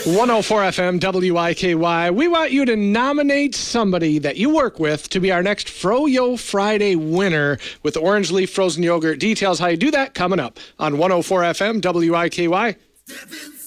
104 FM WIKY. We want you to nominate somebody that you work with to be our next Froyo Friday winner with Orange Leaf Frozen Yogurt. Details how you do that coming up on 104 FM WIKY.